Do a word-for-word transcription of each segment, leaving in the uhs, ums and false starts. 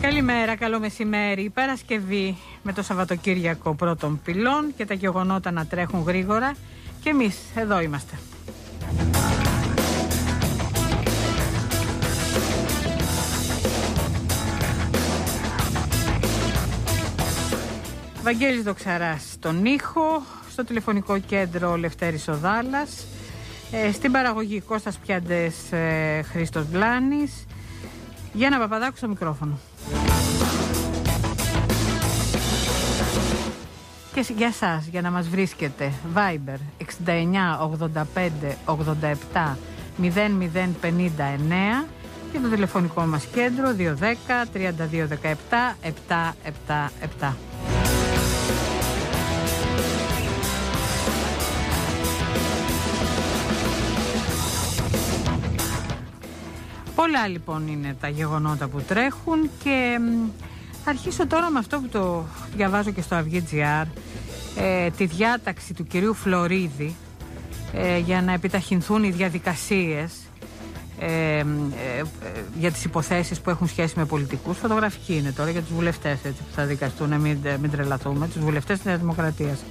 Καλημέρα, καλό μεσημέρι. Παρασκευή με το Σαββατοκύριακο πρώτων πυλών και τα γεγονότα να τρέχουν γρήγορα και εμείς εδώ είμαστε. Βαγγέλης Δοξαράς στον ήχο, στο τηλεφωνικό κέντρο Λευτέρης Οδάλας, ε, στην παραγωγή Κώστας Πιάντες, ε, Χρήστος Βλάνης, Γιάννα Παπαδάκου στο μικρόφωνο. Και για σας, για να μας βρίσκετε, Viber εξήντα εννιά ογδόντα πέντε ογδόντα επτά μηδέν μηδέν πενήντα εννέα και το τηλεφωνικό μας κέντρο δύο δέκα τριάντα δύο δεκαεπτά επτακόσια εβδομήντα επτά. Πολλά λοιπόν είναι τα γεγονότα που τρέχουν και θα αρχίσω τώρα με αυτό που το διαβάζω και στο Αυγή.gr, ε, τη διάταξη του κυρίου Φλωρίδη ε, για να επιταχυνθούν οι διαδικασίες ε, ε, ε, για τις υποθέσεις που έχουν σχέση με πολιτικούς. Φωτογραφική είναι τώρα για τους βουλευτές, έτσι, που θα δικαστούν, μην, μην τρελαθούμε, τους βουλευτές της Νέας Δημοκρατίας.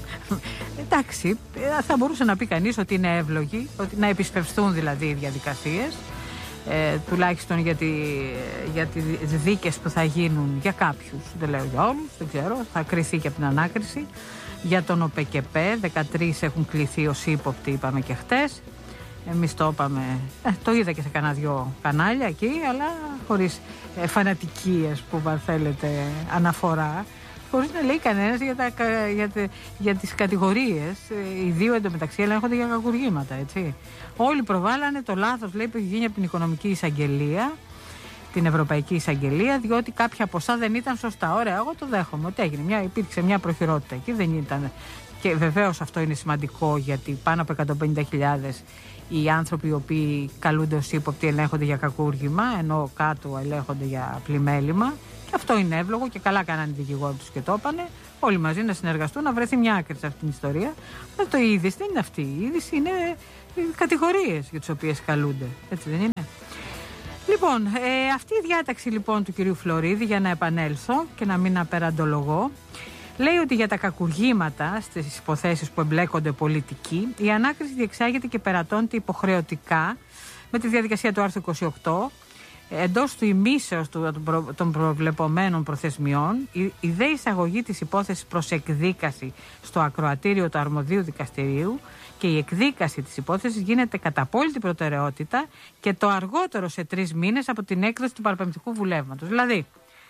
Εντάξει, θα μπορούσε να πει κανείς ότι είναι εύλογοι, ότι να επισπευστούν δηλαδή οι διαδικασίες. Ε, τουλάχιστον για, τη, για τις δίκες που θα γίνουν για κάποιους, δεν λέω για όλους, δεν ξέρω, θα κριθεί και από την ανάκριση. Για τον ΟΠΕΚΕΠΕ, δεκατρείς έχουν κληθεί ως ύποπτοι, είπαμε και χτες. Εμείς το είπαμε, ε, το είδα και σε κανένα δυο κανάλια εκεί, αλλά χωρίς ε, φανατικίες που αν θέλετε αναφορά, χωρίς να λέει κανένας για, τα, για, τε, για τις κατηγορίες. Οι δύο εντωμεταξύ ελέγχονται για κακουργήματα, έτσι. Όλοι προβάλλανε το λάθος, λέει, που έχει γίνει από την Οικονομική Εισαγγελία, την Ευρωπαϊκή Εισαγγελία, διότι κάποια ποσά δεν ήταν σωστά. Ωραία, εγώ το δέχομαι ότι έγινε. Μια, υπήρξε μια προχειρότητα εκεί, δεν ήταν. Και βεβαίως αυτό είναι σημαντικό, γιατί πάνω από εκατόν πενήντα χιλιάδες οι άνθρωποι οι οποίοι καλούνται ως ύποπτοι ελέγχονται για κακούργημα, ενώ κάτω ελέγχονται για πλημέλημα. Και αυτό είναι εύλογο και καλά κάνανε οι δικηγόροι τους και το έπανε. Όλοι μαζί να συνεργαστούν, να βρεθεί μια άκρη σε αυτήν την ιστορία. Αλλά το η είδηση δεν είναι αυτή. Η είδηση είναι οι κατηγορίες για τις οποίες καλούνται. Έτσι δεν είναι? Λοιπόν, ε, αυτή η διάταξη λοιπόν του κυρίου Φλωρίδη, για να επανέλθω και να μην απεραντολογώ, λέει ότι για τα κακουργήματα στις υποθέσεις που εμπλέκονται πολιτικοί, η ανάκριση διεξάγεται και περατώνεται υποχρεωτικά με τη διαδικασία του άρθρου είκοσι οκτώ. Εντός του ημίσεως των προβλεπωμένων προθεσμιών, η, η δε εισαγωγή της υπόθεσης προς εκδίκαση στο ακροατήριο του αρμοδίου δικαστηρίου και η εκδίκαση της υπόθεσης γίνεται κατά απόλυτη προτεραιότητα και το αργότερο σε τρεις μήνες από την έκδοση του παραπεμπτικού βουλεύματος. Δηλαδή,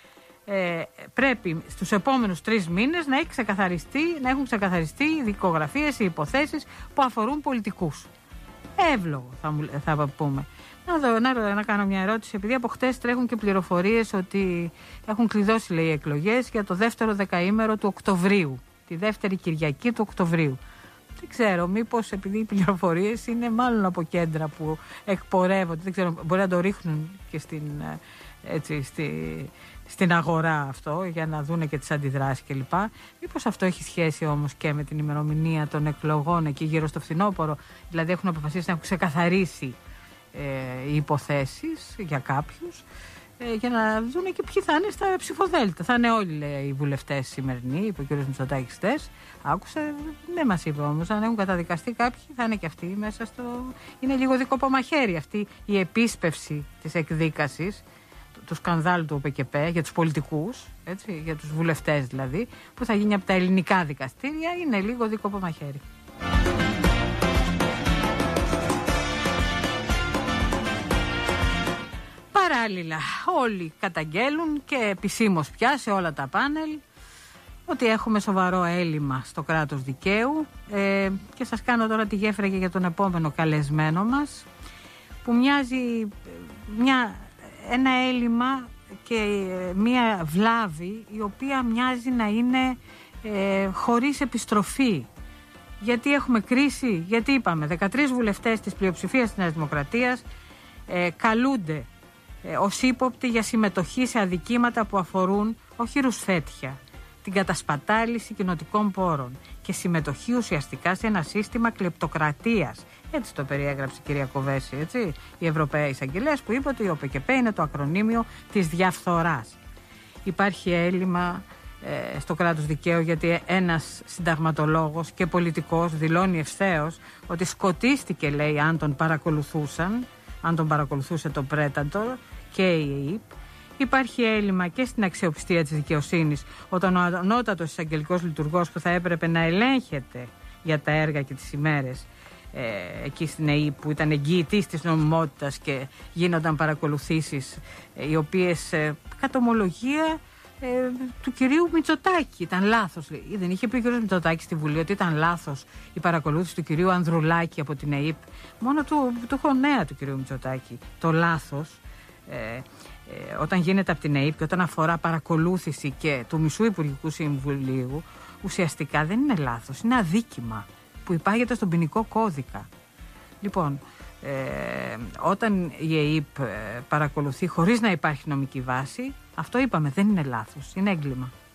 ε, πρέπει στους επόμενους τρεις μήνες να, έχει ξεκαθαριστεί, να έχουν ξεκαθαριστεί οι δικογραφίες, οι υποθέσεις που αφορούν πολιτικούς. Εύλογο θα, μου, θα πούμε. Να, δω, να, να κάνω μια ερώτηση, επειδή από χτες τρέχουν και πληροφορίες ότι έχουν κλειδώσει, λέει, εκλογές για το δεύτερο δεκαήμερο του Οκτωβρίου, τη δεύτερη Κυριακή του Οκτωβρίου. Δεν ξέρω, μήπως επειδή οι πληροφορίες είναι μάλλον από κέντρα που εκπορεύονται, δεν ξέρω, μπορεί να το ρίχνουν και στην, έτσι, στη, στην αγορά αυτό για να δούνε και τις αντιδράσεις κλπ. Μήπως αυτό έχει σχέση όμως και με την ημερομηνία των εκλογών εκεί γύρω στο φθινόπωρο, δηλαδή έχουν αποφασίσει να έχουν ξεκαθαρίσει Ε, οι υποθέσεις για κάποιους, ε, για να δουν και ποιοι θα είναι στα ψηφοδέλτα. Θα είναι όλοι, λέει, οι βουλευτές σημερινοί, είπε ο κ. Μητσοτάκης χτες. Άκουσα, δεν μας είπε όμως, αν έχουν καταδικαστεί κάποιοι θα είναι και αυτοί μέσα στο... Είναι λίγο δικό μαχαίρι αυτή η επίσπευση της εκδίκασης του σκανδάλου του ΟΠΕΚΕΠΕ για τους πολιτικούς, έτσι, για τους βουλευτές δηλαδή, που θα γίνει από τα ελληνικά δικαστήρια, είναι λίγο δικό μαχαίρι. Παράλληλα, όλοι καταγγέλουν και επισήμως πια σε όλα τα πάνελ ότι έχουμε σοβαρό έλλειμμα στο κράτος δικαίου, ε, και σας κάνω τώρα τη γέφυρα και για τον επόμενο καλεσμένο μας, που μοιάζει μια, ένα έλλειμμα και μια βλάβη η οποία μοιάζει να είναι ε, χωρίς επιστροφή. Γιατί έχουμε κρίση, γιατί είπαμε δεκατρείς βουλευτές της πλειοψηφίας της Νέας Δημοκρατίας ε, καλούνται ε, ως ύποπτοι για συμμετοχή σε αδικήματα που αφορούν όχι ρουσφέτια, την κατασπατάληση κοινοτικών πόρων και συμμετοχή ουσιαστικά σε ένα σύστημα κλεπτοκρατίας. Έτσι το περιέγραψε η κυρία Κοβέση, έτσι, η Ευρωπαία Εισαγγελέας, που είπε ότι ο ΟΠΕΚΕΠΕ είναι το ακρονίμιο της διαφθοράς. υπάρχει έλλειμμα ε, στο κράτος δικαίου, γιατί ένας συνταγματολόγος και πολιτικός δηλώνει ευθέως ότι σκοτίστηκε, λέει, αν τον παρακολουθούσαν, αν τον παρακολουθούσε το Predator και η ΕΕΠ. Υπάρχει έλλειμμα και στην αξιοπιστία της δικαιοσύνης, όταν ο ανώτατος εισαγγελικός λειτουργός που θα έπρεπε να ελέγχεται για τα έργα και τις ημέρες ε, εκεί στην ΕΕΠ, που ήταν εγγυητής της νομιμότητας και γίνονταν παρακολουθήσεις ε, οι οποίες ε, κατ' ομολογία ε, του κυρίου Μητσοτάκη ήταν λάθος. Δεν είχε πει ο κύριος Μητσοτάκης στη Βουλή ότι ήταν λάθος η παρακολούθηση του κυρίου Ανδρουλάκη από την ΕΕΠ? Μόνο του, του χωνέα του κυρίου Μητσοτάκη το λάθος ε, Ε, όταν γίνεται από την ΕΕΠ και όταν αφορά παρακολούθηση και του μισού Υπουργικού Συμβουλίου, ουσιαστικά δεν είναι λάθος, είναι αδίκημα που υπάγεται στον ποινικό κώδικα. Λοιπόν, ε, όταν η ΕΕΠ ε, παρακολουθεί χωρίς να υπάρχει νομική βάση, αυτό είπαμε, δεν είναι λάθος, είναι έγκλημα.